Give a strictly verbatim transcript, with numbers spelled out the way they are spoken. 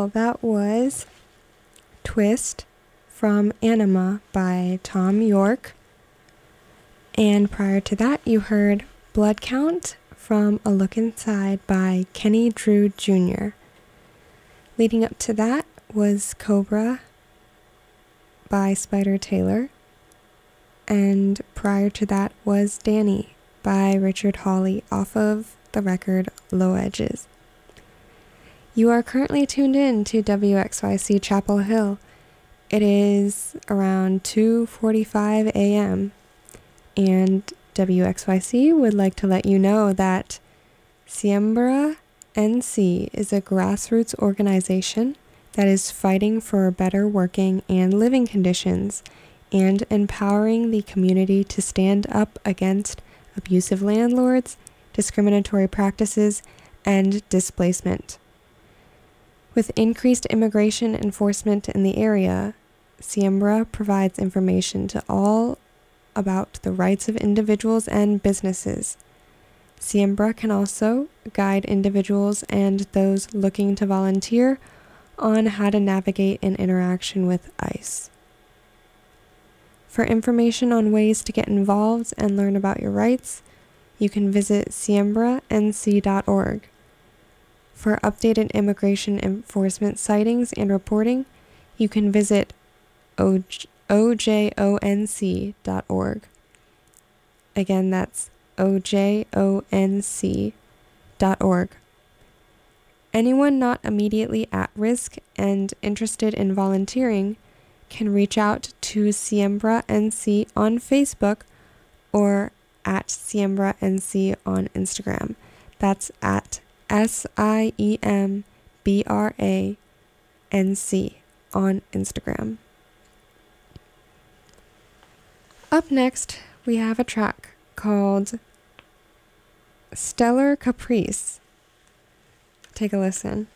cool. That was Twist from Anima by Tom York. And prior to that, you heard Blood Count from A Look Inside by Kenny Drew Junior Leading up to that was Cobra by Spider Taylor. And prior to that was Danny by Richard Hawley off of the record Low Edges. You are currently tuned in to W X Y C Chapel Hill. It is around two forty-five a.m. and W X Y C would like to let you know that Siembra N C is a grassroots organization that is fighting for better working and living conditions and empowering the community to stand up against abusive landlords, discriminatory practices, and displacement. With increased immigration enforcement in the area, Siembra provides information to all about the rights of individuals and businesses. Siembra can also guide individuals and those looking to volunteer on how to navigate an interaction with ICE. For information on ways to get involved and learn about your rights, you can visit siembra n c dot org. For updated immigration enforcement sightings and reporting, you can visit o j o n c dot org. Again, that's o j o n c dot org. Anyone not immediately at risk and interested in volunteering can reach out to Siembra N C on Facebook or at Siembra N C on Instagram. That's at S I E M B R A N C on Instagram. Up next, we have a track called Stellar Caprice. Take a listen.